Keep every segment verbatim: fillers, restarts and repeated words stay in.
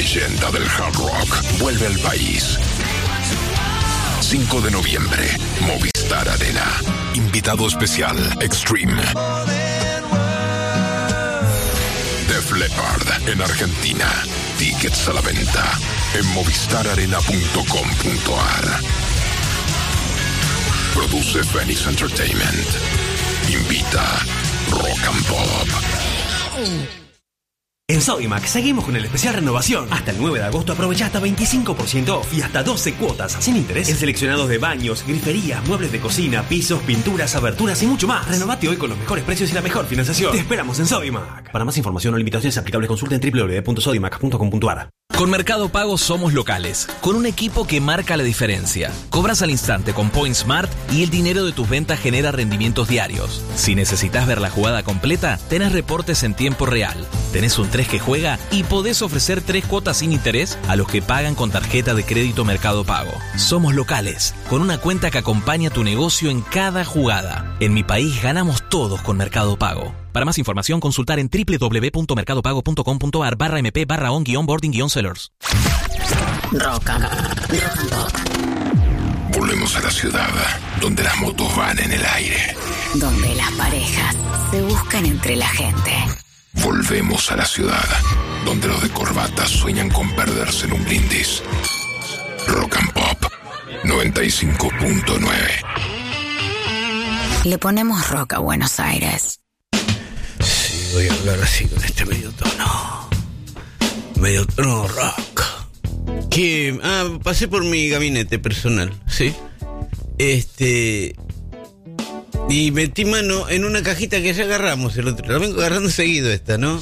leyenda del hard rock vuelve al país. cinco de noviembre, Movistar Arena. Invitado especial, Extreme. Def Leppard en Argentina. Tickets a la venta en movistar arena punto com punto a r. Produce Phoenix Entertainment. Invita Rock and Pop. En Sodimac seguimos con el especial renovación. Hasta el nueve de agosto aprovecha hasta veinticinco por ciento off y hasta doce cuotas sin interés en seleccionados de baños, griferías, muebles de cocina, pisos, pinturas, aberturas y mucho más. Renovate hoy con los mejores precios y la mejor financiación. Te esperamos en Sodimac. Para más información o limitaciones aplicables consulta en doble u doble u doble u punto sodimac punto com punto a r. Con Mercado Pago somos locales, con un equipo que marca la diferencia. Cobras al instante con Point Smart y el dinero de tus ventas genera rendimientos diarios. Si necesitas ver la jugada completa, tenés reportes en tiempo real. Tenés un tres que juega y podés ofrecer tres cuotas sin interés a los que pagan con tarjeta de crédito Mercado Pago. Somos locales, con una cuenta que acompaña tu negocio en cada jugada. En mi país ganamos todos con Mercado Pago. Para más información, consultar en doble u doble u doble u punto mercado pago punto com punto a r barra mp barra on guión boarding guión sellers. Rock and Pop. Volvemos a la ciudad donde las motos van en el aire. Donde las parejas se buscan entre la gente. Volvemos a la ciudad donde los de corbata sueñan con perderse en un brindis. Rock and Pop noventa y cinco punto nueve. Le ponemos rock a Buenos Aires. Sí, voy a hablar así con este medio tono. Medio tono rock. Que ah, pasé por mi gabinete personal, ¿sí? Este... Y metí mano en una cajita que ya agarramos el otro. La vengo agarrando seguido esta, ¿no?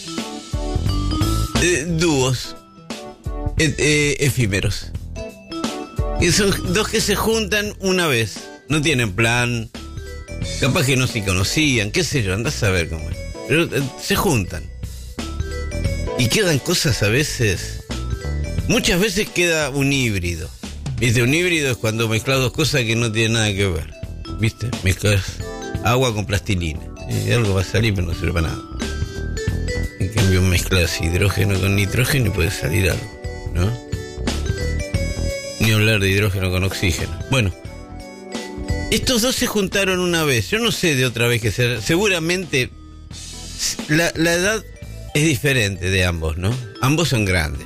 Eh, dúos. Eh, eh, efímeros. Y son dos que se juntan una vez. No tienen plan. Capaz que no se conocían. Qué sé yo, andás a ver cómo es. Pero eh, se juntan. Y quedan cosas a veces... Muchas veces queda un híbrido. ¿Viste? Un híbrido es cuando mezclas dos cosas que no tienen nada que ver. ¿Viste? Mezclas agua con plastilina. Y algo va a salir, pero no sirve para nada. En cambio, mezclas hidrógeno con nitrógeno y puede salir algo, ¿no? Ni hablar de hidrógeno con oxígeno. Bueno, estos dos se juntaron una vez. Yo no sé de otra vez que ser. Seguramente la, la edad es diferente de ambos, ¿no? Ambos son grandes.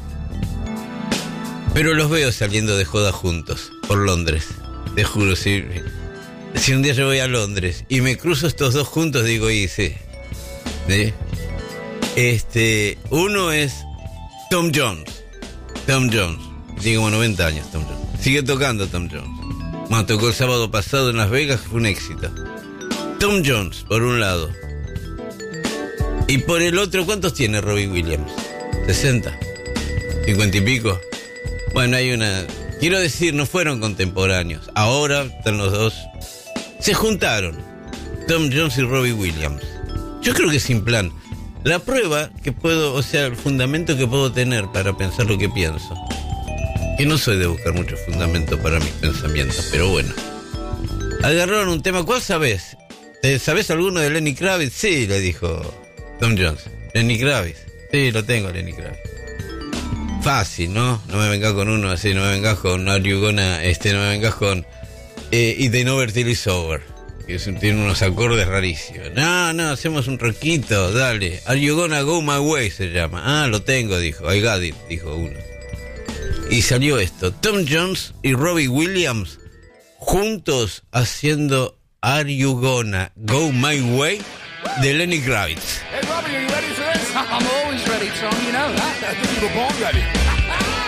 Pero los veo saliendo de joda juntos por Londres. Te juro, si, si un día yo voy a Londres y me cruzo estos dos juntos, digo, y sí. ¿Sí? Este, uno es Tom Jones. Tom Jones. Tiene como noventa años, Tom Jones. Sigue tocando Tom Jones. Bueno, tocó el sábado pasado en Las Vegas, fue un éxito. Tom Jones, por un lado. Y por el otro, ¿cuántos tiene Robbie Williams? ¿sesenta? ¿cincuenta y pico? Bueno, hay una... Quiero decir, no fueron contemporáneos. Ahora están los dos. Se juntaron. Tom Jones y Robbie Williams. Yo creo que sin plan. La prueba que puedo, o sea, el fundamento que puedo tener para pensar lo que pienso. Que no soy de buscar mucho fundamento para mis pensamientos, pero bueno. Agarraron un tema. ¿Cuál sabés? ¿Sabés alguno de Lenny Kravitz? Sí, le dijo Tom Jones. Lenny Kravitz. Sí, lo tengo, Lenny Kravitz. Fácil, ¿no? No me vengas con uno así, no me vengas con Are You Gonna, este, no me vengas con eh, It Ain't Over Till It's Over, que es, tiene unos acordes rarísimos. No, no, hacemos un rockito, dale. Are You Gonna Go My Way se llama. Ah, lo tengo, dijo. I got it, dijo uno. Y salió esto. Tom Jones y Robbie Williams juntos haciendo Are You Gonna Go My Way de Lenny Kravitz. Hey, Robbie, are you ready for this? I'm always ready, Tom, you know that. I think you were born ready.